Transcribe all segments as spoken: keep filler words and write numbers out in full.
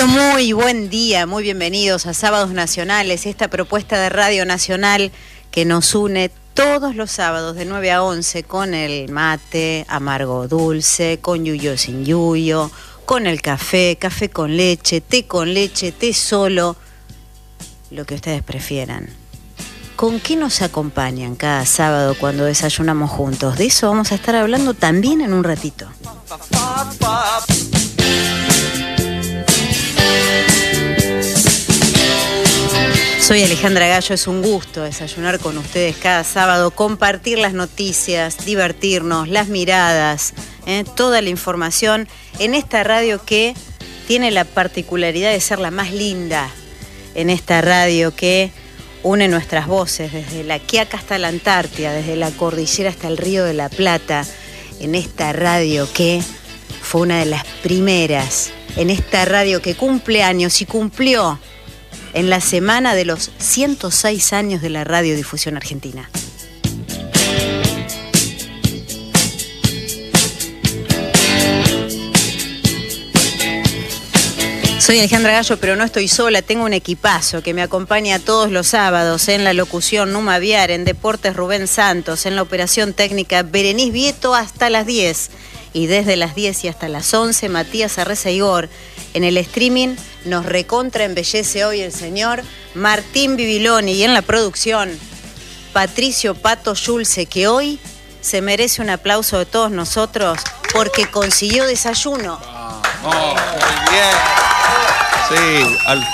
Pero muy buen día, muy bienvenidos a Sábados Nacionales, esta propuesta de Radio Nacional que nos une todos los sábados de nueve a once con el mate amargo dulce, con yuyo sin yuyo, con el café, café con leche, té con leche, té solo, lo que ustedes prefieran. ¿Con qué nos acompañan cada sábado cuando desayunamos juntos? De eso vamos a estar hablando también en un ratito. Soy Alejandra Gallo, es un gusto desayunar con ustedes cada sábado, compartir las noticias, divertirnos, las miradas, eh, toda la información en esta radio que tiene la particularidad de ser la más linda, en esta radio que une nuestras voces desde la Quiaca hasta la Antártida, desde la cordillera hasta el Río de la Plata, en esta radio que fue una de las primeras, en esta radio que cumple años y cumplió en la semana de los ciento seis años de la radiodifusión argentina. Soy Alejandra Gallo, pero no estoy sola, tengo un equipazo que me acompaña todos los sábados en la locución Numa Viar, en Deportes Rubén Santos, en la operación técnica Berenice Vieto hasta las diez y desde las diez y hasta las once Matías Arreza Igor. En el streaming nos recontra embellece hoy el señor Martín Bibiloni y en la producción Patricio Pato Schulze, que hoy se merece un aplauso de todos nosotros porque consiguió desayuno. Oh, muy bien. Sí, al...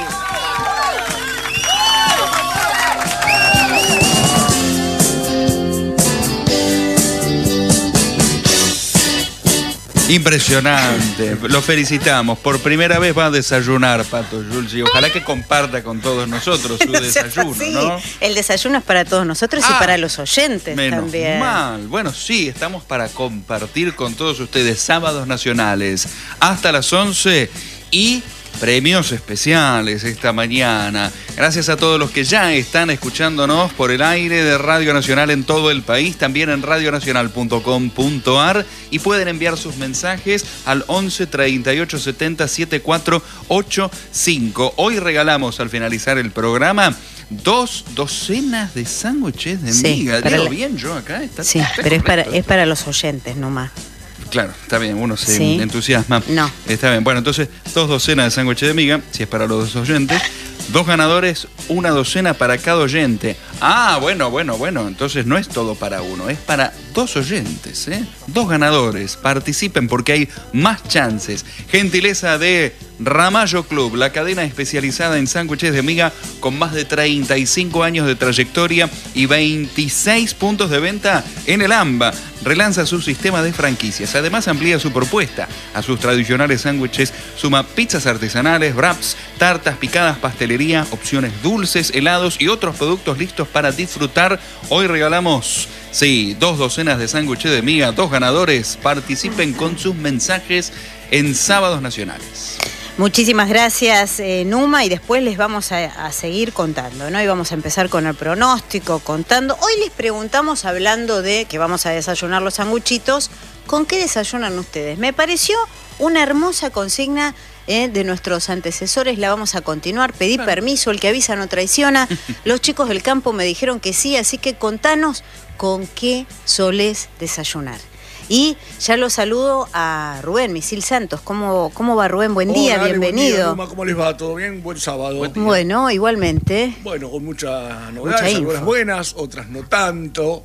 Impresionante, lo felicitamos. Por primera vez va a desayunar Pato Schulze y ojalá que comparta con todos nosotros su desayuno, sí, ¿no? El desayuno es para todos nosotros ah, y para los oyentes menos también. Mal. Bueno, sí, estamos para compartir con todos ustedes sábados nacionales hasta las once y premios especiales esta mañana. Gracias a todos los que ya están escuchándonos por el aire de Radio Nacional en todo el país, también en radio nacional punto com punto a r y pueden enviar sus mensajes al once treinta y ocho setenta setenta y cuatro ochenta y cinco. Hoy regalamos al finalizar el programa dos docenas de sándwiches de sí, miga. ¿Digo la... bien yo acá? Está, sí, está pero es para, es para los oyentes nomás. Claro, está bien, uno se ¿Sí? entusiasma. No. Está bien, bueno, entonces, dos docenas de sándwiches de miga, si es para los oyentes. Dos ganadores, una docena para cada oyente. Ah, bueno, bueno, bueno, entonces no es todo para uno, es para dos oyentes, ¿eh? Dos ganadores, participen porque hay más chances. Gentileza de Ramallo Club, la cadena especializada en sándwiches de miga con más de treinta y cinco años de trayectoria y veintiséis puntos de venta en el AMBA. Relanza su sistema de franquicias, además amplía su propuesta. A sus tradicionales sándwiches suma pizzas artesanales, wraps, tartas, picadas, pastelería, opciones dulces, helados y otros productos listos para disfrutar. Hoy regalamos, sí, dos docenas de sándwiches de miga, dos ganadores. Participen con sus mensajes en Sábados Nacionales. Muchísimas gracias, eh, Numa, y después les vamos a, a seguir contando, ¿no? Y vamos a empezar con el pronóstico, contando. Hoy les preguntamos, hablando de que vamos a desayunar los sanguchitos, ¿con qué desayunan ustedes? Me pareció una hermosa consigna eh, de nuestros antecesores, la vamos a continuar. Pedí claro. permiso, el que avisa no traiciona. Los chicos del campo me dijeron que sí, así que contanos con qué solés desayunar. Y ya lo saludo a Rubén Misil Santos. ¿Cómo, cómo va, Rubén? Buen día, Hola, bienvenido. Buen día, ¿cómo les va? ¿Todo bien? Buen sábado. Buen bueno, igualmente. Bueno, con muchas novedades, Mucha algunas buenas, otras no tanto.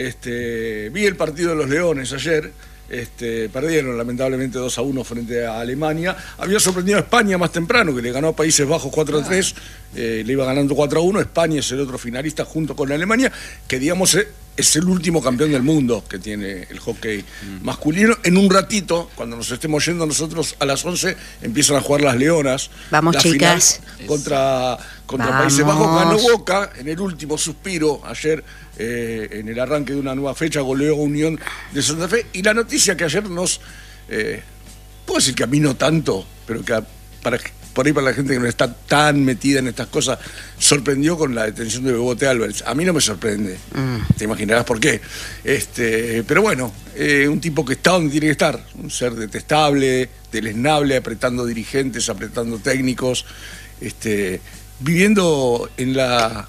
Este, vi el partido de los Leones ayer. Este, perdieron lamentablemente dos a uno frente a Alemania. Había sorprendido a España más temprano, que le ganó a Países Bajos cuatro a tres. Eh, le iba ganando cuatro a uno. España es el otro finalista junto con Alemania, que digamos es el último campeón del mundo que tiene el hockey mm. masculino. En un ratito, cuando nos estemos yendo nosotros a las once, empiezan a jugar las Leonas. Vamos, la chicas. Final contra, contra Vamos. Países Bajos. Ganó Boca en el último suspiro ayer. Eh, en el arranque de una nueva fecha, goleó Unión de Santa Fe. Y la noticia que ayer nos, eh, puedo decir que a mí no tanto, pero que a, para por ahí para la gente que no está tan metida en estas cosas, sorprendió con la detención de Bebote Álvarez. A mí no me sorprende, mm. te imaginarás por qué. Este, pero bueno, eh, un tipo que está donde tiene que estar, un ser detestable, deleznable, apretando dirigentes, apretando técnicos, este, viviendo en la...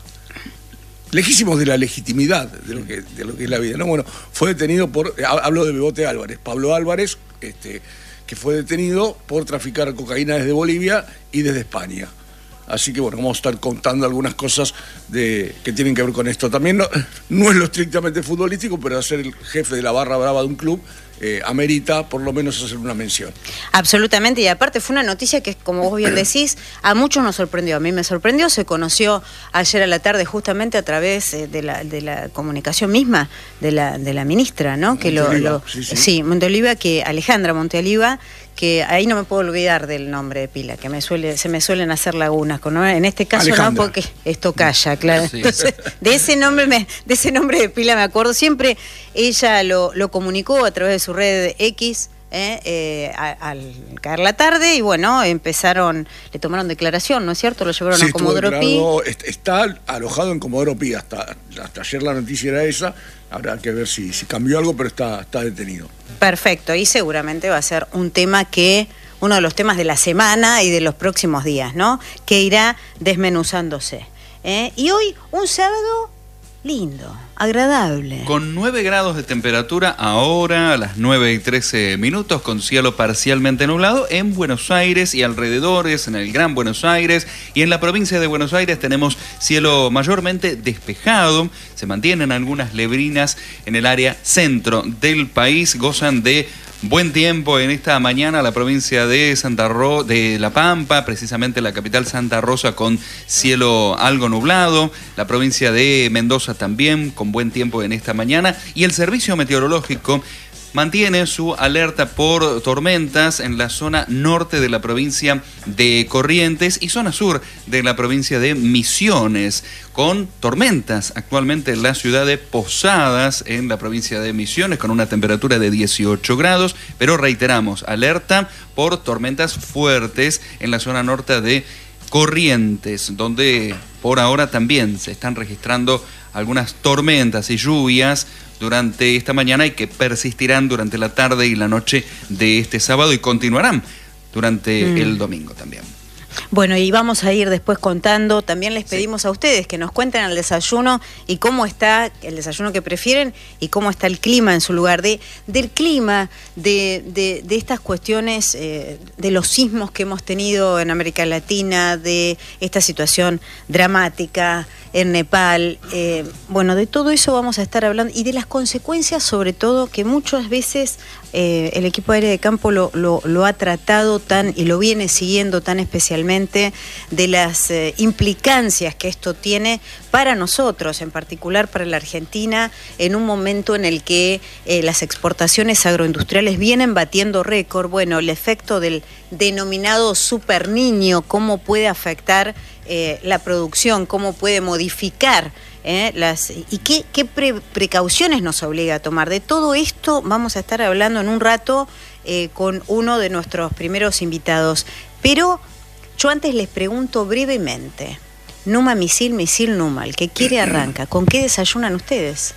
lejísimos de la legitimidad de lo que, de lo que es la vida, ¿no? Bueno, fue detenido por, hablo de Bebote Álvarez, Pablo Álvarez, este, que fue detenido por traficar cocaína desde Bolivia y desde España. Así que bueno, vamos a estar contando algunas cosas de, que tienen que ver con esto. También no, no es lo estrictamente futbolístico, pero ser el jefe de la barra brava de un club eh, amerita por lo menos hacer una mención. Absolutamente, y aparte fue una noticia que, como vos bien decís, a muchos nos sorprendió. A mí me sorprendió, se conoció ayer a la tarde justamente a través de la, de la comunicación misma de la, de la ministra, ¿no? Que lo, lo, sí, sí. sí, Monteoliva, que Alejandra Monteoliva, que ahí no me puedo olvidar del nombre de pila, que me suele, se me suelen hacer lagunas con, ¿no? En este caso Alejandra. No, porque esto calla, claro. Sí. Entonces, de ese nombre me, de ese nombre de pila me acuerdo. Siempre ella lo, lo comunicó a través de su red X, eh, eh, a, al caer la tarde, y bueno, empezaron, le tomaron declaración, ¿no es cierto? Lo llevaron sí, a Comodoro Pi. Está alojado en Comodoro Pi, hasta, hasta ayer la noticia era esa. Habrá que ver si, si cambió algo, pero está, está detenido. Perfecto, y seguramente va a ser un tema que, uno de los temas de la semana y de los próximos días, ¿no? Que irá desmenuzándose. ¿eh? Y hoy, un sábado lindo, agradable. Con nueve grados de temperatura ahora a las nueve y trece minutos, con cielo parcialmente nublado en Buenos Aires y alrededores, en el Gran Buenos Aires, y en la provincia de Buenos Aires tenemos cielo mayormente despejado. Se mantienen algunas lebrinas en el área centro del país, gozan de buen tiempo en esta mañana la provincia de Santa Ro- de La Pampa, precisamente la capital Santa Rosa con cielo algo nublado, la provincia de Mendoza también con buen tiempo en esta mañana, y el servicio meteorológico mantiene su alerta por tormentas en la zona norte de la provincia de Corrientes y zona sur de la provincia de Misiones, con tormentas actualmente en la ciudad de Posadas, en la provincia de Misiones, con una temperatura de dieciocho grados, pero reiteramos, alerta por tormentas fuertes en la zona norte de Corrientes, donde por ahora también se están registrando algunas tormentas y lluvias durante esta mañana y que persistirán durante la tarde y la noche de este sábado y continuarán durante mm. el domingo también. Bueno, y vamos a ir después contando, también les pedimos sí. a ustedes que nos cuenten el desayuno y cómo está el desayuno que prefieren y cómo está el clima en su lugar, de, del clima, de, de, de estas cuestiones, eh, de los sismos que hemos tenido en América Latina, de esta situación dramática en Nepal, eh, bueno, de todo eso vamos a estar hablando y de las consecuencias, sobre todo, que muchas veces eh, el equipo aéreo de campo lo, lo, lo ha tratado tan y lo viene siguiendo tan especialmente, de las eh, implicancias que esto tiene para nosotros, en particular para la Argentina, en un momento en el que eh, las exportaciones agroindustriales vienen batiendo récord. Bueno, el efecto del denominado super niño, cómo puede afectar eh, la producción, cómo puede modificar eh, las y qué, qué pre precauciones nos obliga a tomar. De todo esto vamos a estar hablando en un rato eh, con uno de nuestros primeros invitados. Pero yo antes les pregunto brevemente, Numa Misil, Misil Numa, el que quiere arranca, ¿con qué desayunan ustedes?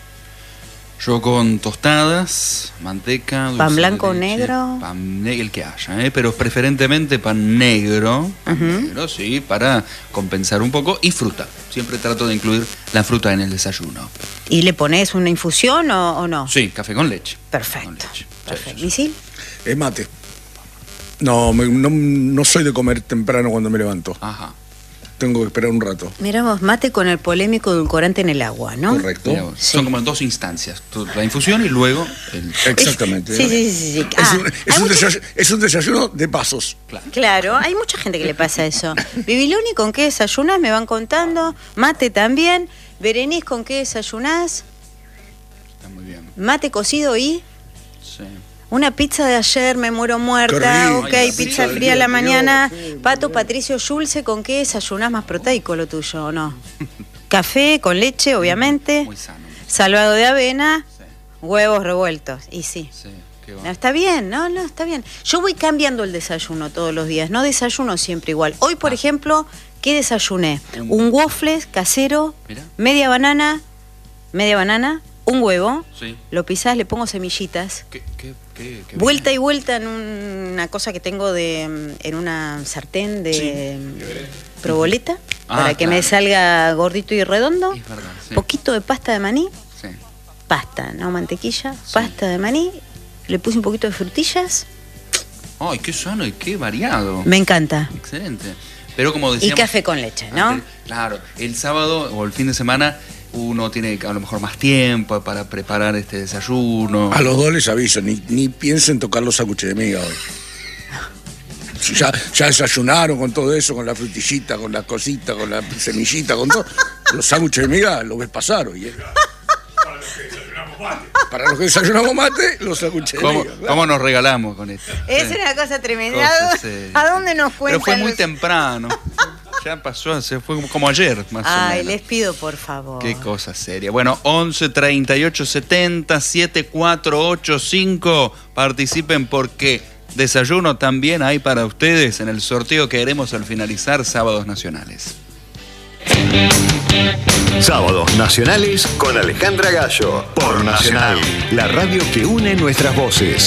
Yo con tostadas, manteca, dulce pan blanco o leche, negro, pan negro, el que haya, ¿eh? Pero preferentemente pan negro, pan uh-huh. negro, sí, para compensar un poco, y fruta. Siempre trato de incluir la fruta en el desayuno. ¿Y le pones una infusión o, o no? Sí, café con leche. Perfecto. Con leche. Perfecto. ¿Misil? Es mate. No, me, no, no soy de comer temprano cuando me levanto. Ajá. Tengo que esperar un rato. Mirá vos, mate con el polémico edulcorante en el agua, ¿no? Correcto. Vos, sí. Son como dos instancias, la infusión y luego el... Exactamente. Sí, sí, sí. sí. Ah, es, un, es, un mucha... desayuno, es un desayuno de pasos. Claro. claro, hay mucha gente que le pasa eso. Bibiloni, ¿con qué desayunás? Me van contando. Mate también. Berenice, ¿con qué desayunás? Está muy bien. Mate cocido y... Sí. Una pizza de ayer, me muero muerta, ok, Ay, pizza fría a la mañana. Pato Patricio Schulze, ¿con qué desayunás? Más proteico lo tuyo, ¿o no? Café con leche, obviamente. Muy sano. Muy sano. Salvado de avena, sí. Huevos revueltos, y sí. Sí. No, está bien, no, no, está bien. Yo voy cambiando el desayuno todos los días, no desayuno siempre igual. Hoy, por ah. ejemplo, ¿qué desayuné? Un, un waffle casero, Mirá. media banana, media banana, un huevo, sí. lo pisás, le pongo semillitas. ¿Qué, qué, qué, qué vuelta bien. y vuelta en una cosa que tengo de en una sartén de sí. proboleta, ah, para que claro. me salga gordito y redondo. Es verdad, sí. Poquito de pasta de maní. Sí. Pasta, no mantequilla, sí. pasta de maní. Le puse un poquito de frutillas. ¡Ay, qué sano y qué variado! Me encanta. Excelente. Pero como decíamos... Y café con leche, ¿no? Antes, claro. El sábado o el fin de semana uno tiene a lo mejor más tiempo para preparar este desayuno. A los dos les aviso, ni, ni piensen tocar los sándwiches de miga hoy. Ya, ya desayunaron con todo eso, con la frutillita, con la cosita, con la semillita, con todo. Los sándwiches de miga los ves pasar hoy, ¿eh? Para los que desayunamos mate, los sándwiches de miga. ¿Cómo, ¿Cómo nos regalamos con esto? Es sí. una cosa tremenda. Cosas, eh, ¿A dónde nos cuentan? Pero fue muy los... temprano. Ya pasó, se fue como ayer, más Ay, o menos. Ay, les pido, por favor. Qué cosa seria. Bueno, once treinta y ocho setenta setenta y cuatro ochenta y cinco. Participen porque desayuno también hay para ustedes en el sorteo que haremos al finalizar Sábados Nacionales. Sábados Nacionales con Alejandra Gallo. Por Nacional, la radio que une nuestras voces.